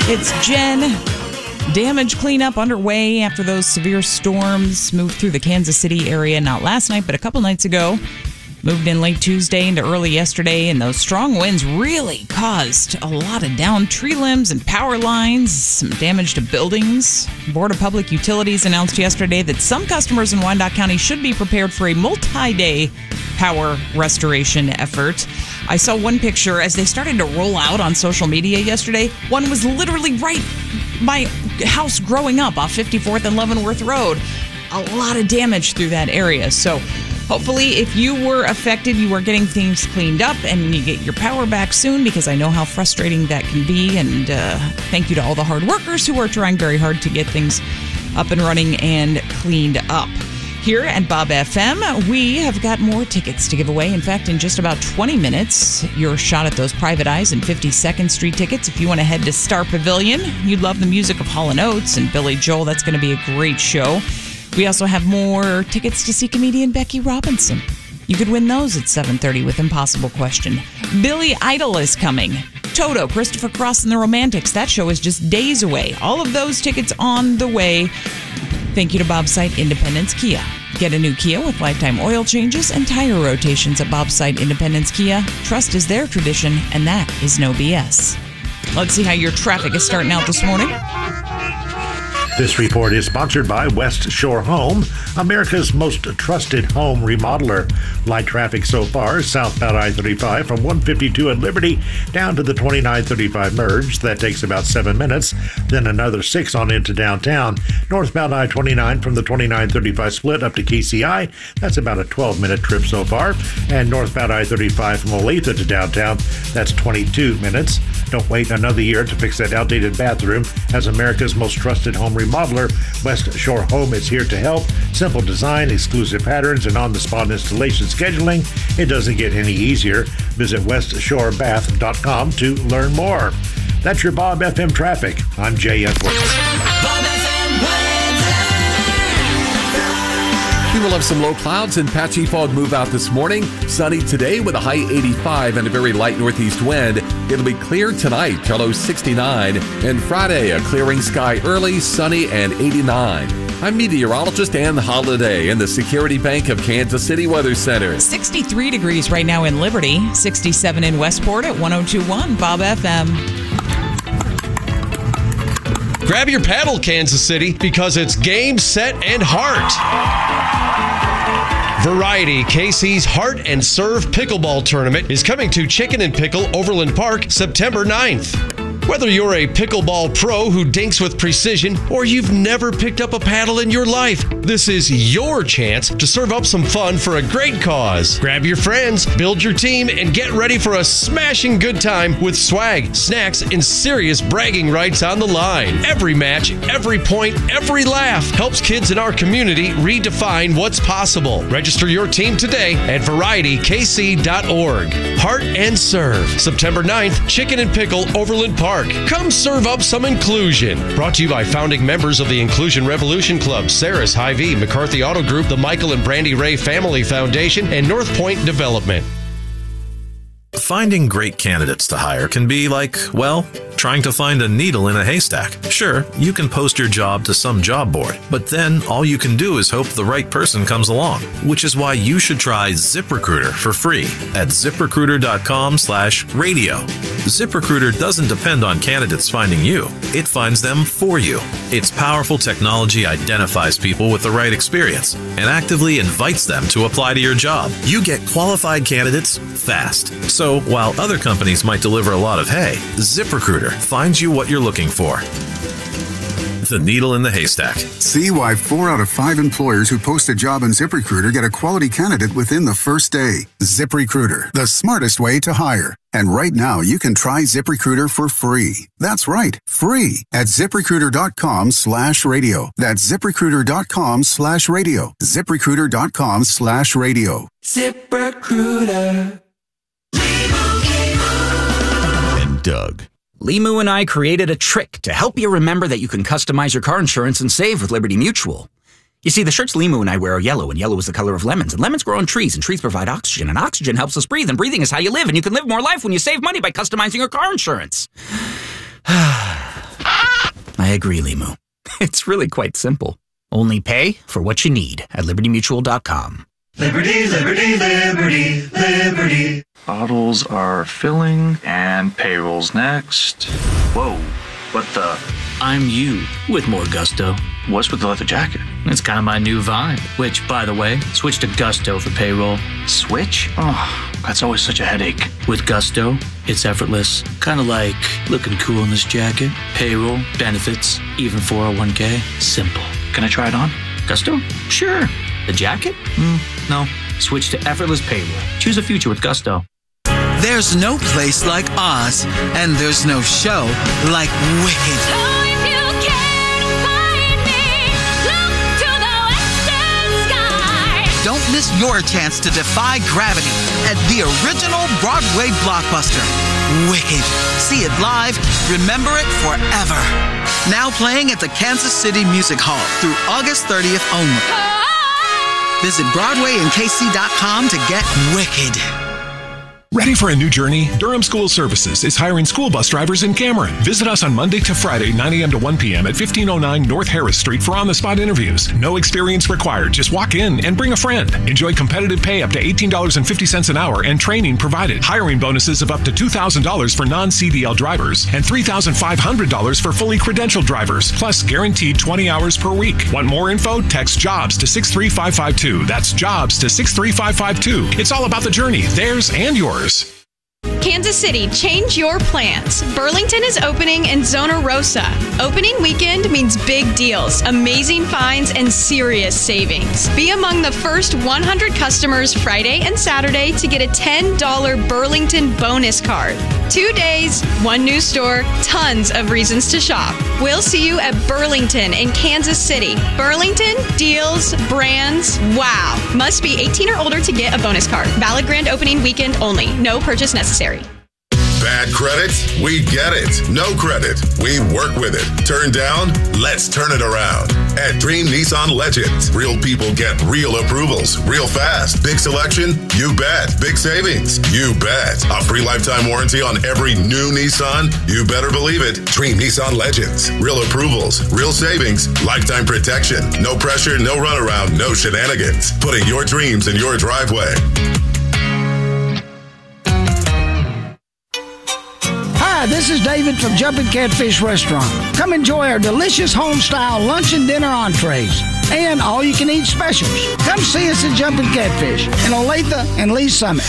It's Jen. Damage cleanup underway after those severe storms moved through the Kansas City area, not last night, but a couple nights ago. Moved in late Tuesday into early yesterday, and those strong winds really caused a lot of downed tree limbs and power lines, some damage to buildings. Board of Public Utilities announced yesterday that some customers in Wyandotte County should be prepared for a multi-day power restoration effort. I saw one picture as they started to roll out on social media yesterday. One was literally right by house growing up off 54th and Leavenworth Road. A lot of damage through that area. So hopefully if you were affected, you are getting things cleaned up and you get your power back soon, because I know how frustrating that can be. And thank you to all the hard workers who are trying very hard to get things up and running and cleaned up. Here at Bob FM, we have got more tickets to give away. In fact, in just about 20 minutes, your shot at those Private Eyes and 52nd Street tickets. If you want to head to Star Pavilion, you love the music of Hall & Oates and Billy Joel. That's going to be a great show. We also have more tickets to see comedian Becky Robinson. You could win those at 7:30 with Impossible Question. Billy Idol is coming. Toto, Christopher Cross and the Romantics. That show is just days away. All of those tickets on the way. Thank you to Bob's Site Independence Kia. Get a new Kia with lifetime oil changes and tire rotations at Bob's Site Independence Kia. Trust is their tradition, and that is no BS. Let's see how your traffic is starting out this morning. This report is sponsored by West Shore Home, America's most trusted home remodeler. Light traffic so far, southbound I-35 from 152 at Liberty down to the 2935 merge. That takes about 7 minutes. Then another 6 on into downtown. Northbound I-29 from the 2935 split up to KCI. That's about a 12-minute trip so far. And northbound I-35 from Olathe to downtown. That's 22 minutes. Don't wait another year to fix that outdated bathroom. As America's most trusted home remodeler, West Shore Home is here to help. Simple design, exclusive patterns, and on-the-spot installation scheduling. It doesn't get any easier. Visit westshorebath.com to learn more. That's your Bob FM traffic. I'm Jay Edwards. We will have some low clouds and patchy fog move out this morning. Sunny today with a high 85 and a very light northeast wind. It'll be clear tonight, a low 69. And Friday, a clearing sky early, sunny and 89. I'm meteorologist Ann Holiday in the Security Bank of Kansas City Weather Center. 63 degrees right now in Liberty, 67 in Westport at 102.1 Bob FM. Grab your paddle, Kansas City, because it's game, set, and heart. Variety, KC's Heart and Serve Pickleball Tournament is coming to Chicken and Pickle, Overland Park, September 9th. Whether you're a pickleball pro who dinks with precision or you've never picked up a paddle in your life, this is your chance to serve up some fun for a great cause. Grab your friends, build your team, and get ready for a smashing good time with swag, snacks, and serious bragging rights on the line. Every match, every point, every laugh helps kids in our community redefine what's possible. Register your team today at VarietyKC.org. Heart and Serve, September 9th, Chicken and Pickle, Overland Park. Come serve up some inclusion. Brought to you by founding members of the Inclusion Revolution Club, Saris Hy-Vee, McCarthy Auto Group, the Michael and Brandy Ray Family Foundation, and North Point Development. Finding great candidates to hire can be like, well, trying to find a needle in a haystack. Sure, you can post your job to some job board, but then all you can do is hope the right person comes along, which is why you should try ZipRecruiter for free at ZipRecruiter.com/radio. ZipRecruiter doesn't depend on candidates finding you. It finds them for you. Its powerful technology identifies people with the right experience and actively invites them to apply to your job. You get qualified candidates fast. So while other companies might deliver a lot of hay, ZipRecruiter finds you what you're looking for. The needle in the haystack. See why 4 out of 5 employers who post a job on ZipRecruiter get a quality candidate within the first day. ZipRecruiter, the smartest way to hire. And right now, you can try ZipRecruiter for free. That's right, free at ZipRecruiter.com/radio. That's ZipRecruiter.com/radio. ZipRecruiter.com/radio. ZipRecruiter. And Doug. Limu and I created a trick to help you remember that you can customize your car insurance and save with Liberty Mutual. You see, the shirts Limu and I wear are yellow, and yellow is the color of lemons, and lemons grow on trees, and trees provide oxygen, and oxygen helps us breathe, and breathing is how you live, and you can live more life when you save money by customizing your car insurance. I agree, Limu. It's really quite simple. Only pay for what you need at LibertyMutual.com. Liberty, liberty, liberty, liberty. Bottles are filling and payroll's next. Whoa, what the? I'm you with more gusto. What's with the leather jacket? It's kind of my new vibe. Which, by the way, switch to Gusto for payroll. Switch? Oh, that's always such a headache. With Gusto, it's effortless. Kind of like looking cool in this jacket. Payroll, benefits, even 401k. Simple. Can I try it on? Gusto? Sure. The jacket? No. Switch to effortless payroll. Choose a future with Gusto. There's no place like Oz, and there's no show like Wicked. Oh, if you can find me, look to the western sky. Don't miss your chance to defy gravity at the original Broadway blockbuster, Wicked. See it live, remember it forever. Now playing at the Kansas City Music Hall through August 30th only. Visit BroadwayandKC.com to get Wicked. Ready for a new journey? Durham School Services is hiring school bus drivers in Cameron. Visit us on Monday to Friday, 9 a.m. to 1 p.m. at 1509 North Harris Street for on-the-spot interviews. No experience required. Just walk in and bring a friend. Enjoy competitive pay up to $18.50 an hour and training provided. Hiring bonuses of up to $2,000 for non-CDL drivers and $3,500 for fully credentialed drivers, plus guaranteed 20 hours per week. Want more info? Text JOBS to 63552. That's JOBS to 63552. It's all about the journey, theirs and yours. Kansas City, change your plans. Burlington is opening in Zona Rosa. Opening weekend means big deals, amazing finds, and serious savings. Be among the first 100 customers Friday and Saturday to get a $10 Burlington bonus card. 2 days, one new store, tons of reasons to shop. We'll see you at Burlington in Kansas City. Burlington, deals, brands, wow. Must be 18 or older to get a bonus card. Valid grand opening weekend only. No purchase necessary. Bad credit? We get it. No credit? We work with it. Turn down? Let's turn it around. At Dream Nissan Legends, real people get real approvals real fast. Big selection? You bet. Big savings? You bet. A free lifetime warranty on every new Nissan? You better believe it. Dream Nissan Legends. Real approvals, real savings, lifetime protection. No pressure, no runaround, no shenanigans. Putting your dreams in your driveway. Hi, this is David from Jumpin' Catfish Restaurant. Come enjoy our delicious home-style lunch and dinner entrees and all-you-can-eat specials. Come see us at Jumpin' Catfish in Olathe and Lee Summit.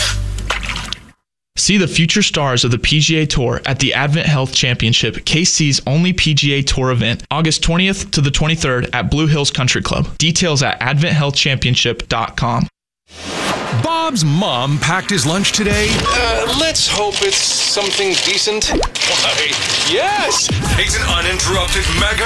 See the future stars of the PGA Tour at the Advent Health Championship, KC's only PGA Tour event, August 20th to the 23rd at Blue Hills Country Club. Details at adventhealthchampionship.com. Bob's mom packed his lunch today. Let's hope it's something decent. Why, yes! It's an uninterrupted mega